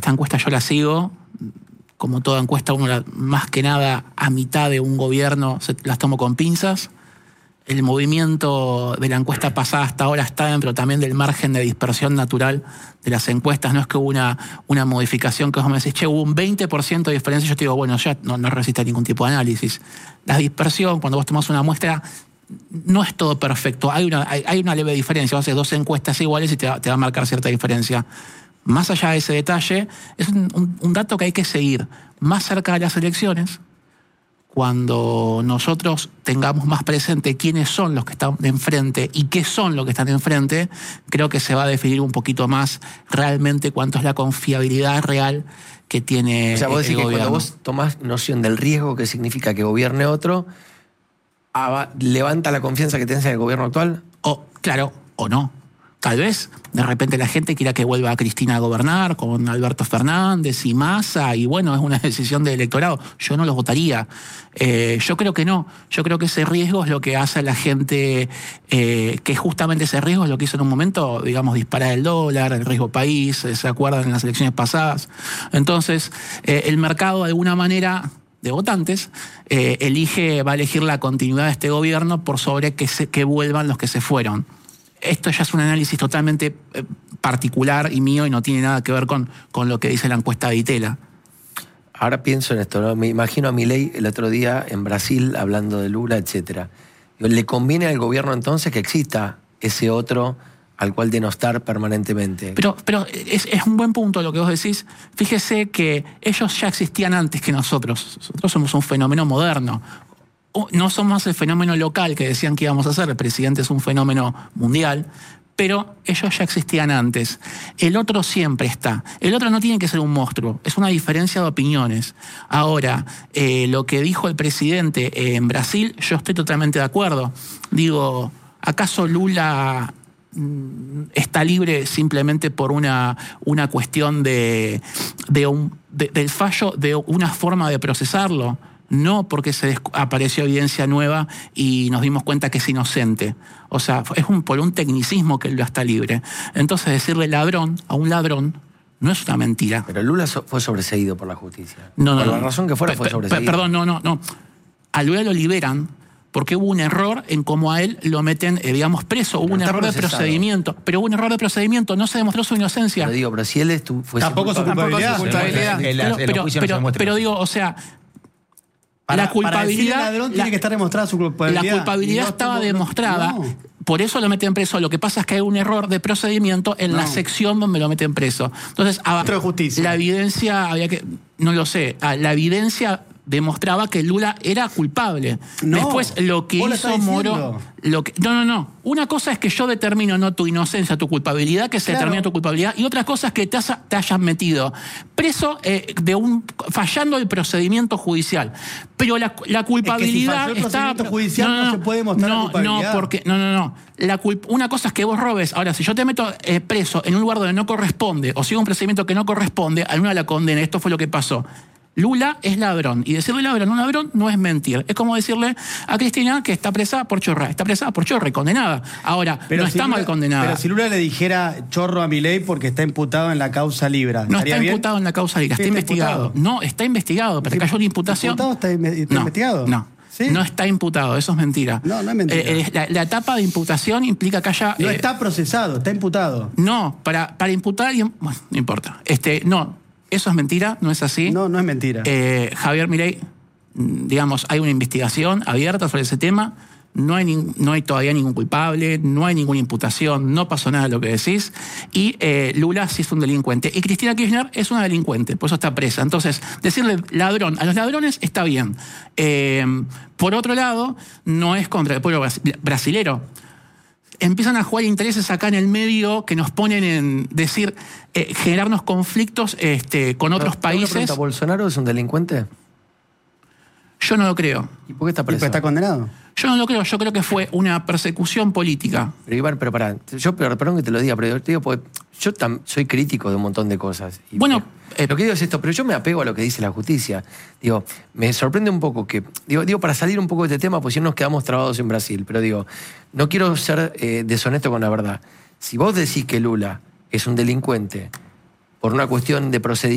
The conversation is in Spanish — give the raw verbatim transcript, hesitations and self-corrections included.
esa encuesta yo la sigo. Como toda encuesta, uno la, más que nada a mitad de un gobierno se, las tomo con pinzas. El movimiento de la encuesta pasada hasta ahora está dentro también del margen de dispersión natural de las encuestas. No es que hubo una, una modificación que vos me decís, che, hubo un veinte por ciento de diferencia. Yo te digo, bueno, ya no, no resiste ningún tipo de análisis. La dispersión, cuando vos tomás una muestra, no es todo perfecto. Hay una, hay, hay una leve diferencia. Vos haces dos encuestas iguales y te va, te va a marcar cierta diferencia. Más allá de ese detalle, es un, un, un dato que hay que seguir. Más cerca de las elecciones, cuando nosotros tengamos más presente quiénes son los que están de enfrente y qué son los que están de enfrente, creo que se va a definir un poquito más realmente cuánto es la confiabilidad real que tiene el gobierno. O sea, vos decís que gobierno. cuando vos tomás noción del riesgo que significa que gobierne otro, ¿levanta la confianza que tenés en el gobierno actual? O, claro, o no. Tal vez, de repente la gente quiera que vuelva a Cristina a gobernar con Alberto Fernández y Massa, y bueno, es una decisión del electorado. Yo no los votaría. Eh, yo creo que no. Yo creo que ese riesgo es lo que hace a la gente, eh, que justamente ese riesgo es lo que hizo en un momento, digamos, disparar el dólar, el riesgo país, ¿se acuerdan en las elecciones pasadas? Entonces, eh, el mercado de alguna manera de votantes, eh, elige, va a elegir la continuidad de este gobierno por sobre que, se, que vuelvan los que se fueron. Esto ya es un análisis totalmente particular y mío y no tiene nada que ver con, con lo que dice la encuesta de Itela. Ahora pienso en esto, ¿no? Me imagino a Milei el otro día en Brasil hablando de Lula, etcétera. ¿Le conviene al gobierno entonces que exista ese otro al cual denostar permanentemente? Pero, pero es, es un buen punto lo que vos decís. Fíjese que ellos ya existían antes que nosotros. Nosotros somos un fenómeno moderno. No somos el fenómeno local que decían que íbamos a hacer, el presidente es un fenómeno mundial, pero ellos ya existían antes. El otro siempre está. El otro no tiene que ser un monstruo, es una diferencia de opiniones. Ahora, eh, lo que dijo el presidente en Brasil, yo estoy totalmente de acuerdo. Digo, ¿acaso Lula está libre simplemente por una, una cuestión de, de un, de, del fallo de una forma de procesarlo? No porque se apareció evidencia nueva y nos dimos cuenta que es inocente. O sea, es un, por un tecnicismo que Lula está libre. Entonces decirle ladrón a un ladrón no es una mentira. Pero Lula fue sobreseído por la justicia. No, no, por la no. razón que fuera fue sobreseído. Perdón, no, no, no. A Lula lo liberan porque hubo un error en cómo a él lo meten, eh, digamos, preso. Hubo un error procesado. de procedimiento. Pero hubo un error de procedimiento, no se demostró su inocencia. Pero digo, pero si él estuvo, fue Tampoco su culpabilidad. Tampoco su culpabilidad. Pero, pero, pero, pero digo, o sea... Para, la culpabilidad, para ladrón la, tiene que estar demostrada su culpabilidad. La culpabilidad no estaba como, demostrada, no. por eso lo meten preso. Lo que pasa es que hay un error de procedimiento en no. la sección donde lo meten preso. Entonces, a, de justicia. la evidencia había que, no lo sé, la evidencia demostraba que Lula era culpable. No, Después, lo que hizo Moro... Lo que, no, no, no. Una cosa es que yo determino no tu inocencia, tu culpabilidad, que se claro. determina tu culpabilidad, y otra cosa es que te, has, te hayas metido preso eh, de un fallando el procedimiento judicial. Pero la, la culpabilidad es que si está... el procedimiento judicial no, no, no se puede mostrar no, la culpabilidad. No, porque... No, no, no. La culp, una cosa es que vos robes. Ahora, si yo te meto eh, preso en un lugar donde no corresponde, o sigo un procedimiento que no corresponde, alguna la condena. Esto fue lo que pasó. Lula es ladrón, y decirle ladrón a un ladrón no es mentir. Es como decirle a Cristina que está presa por chorra. Está presa por chorra y condenada. Ahora, pero no si está Lula, mal condenada. Pero si Lula le dijera chorro a Milei porque está imputado en la causa Libra, no está bien? imputado en la causa Libra, está, está investigado. Imputado. No, está investigado, pero cayó una imputación. ¿Imputado está, está no, investigado? No. ¿Sí? No está imputado, eso es mentira. No, no es mentira. Eh, eh, la, la etapa de imputación implica que haya... No eh, está procesado, está imputado. No, para, para imputar... Bueno, no importa. Este, no, eso es mentira, no es así. No, no es mentira. Eh, Javier Milei, digamos, hay una investigación abierta sobre ese tema, no hay, ni, no hay todavía ningún culpable, no hay ninguna imputación, no pasó nada de lo que decís, y eh, Lula sí es un delincuente. Y Cristina Kirchner es una delincuente, por eso está presa. Entonces, decirle ladrón a los ladrones está bien. Eh, por otro lado, no es contra el pueblo brasilero. Empiezan a jugar intereses acá en el medio que nos ponen en decir, eh, generarnos conflictos este, con otros ¿Pero, países. Pregunta, ¿Bolsonaro es un delincuente? Yo no lo creo. ¿Y por qué está preso? ¿Y está condenado? Yo no lo creo, yo creo que fue una persecución política. Pero Iván, pero pará, yo pero, perdón que te lo diga, pero te digo, porque yo tam, soy crítico de un montón de cosas. Y bueno, eh, lo que digo es esto, pero yo me apego a lo que dice la justicia. Digo, me sorprende un poco que, digo, digo para salir un poco de este tema, pues si no nos quedamos trabados en Brasil, pero digo, no quiero ser eh, deshonesto con la verdad. Si vos decís que Lula es un delincuente por una cuestión de procedimiento,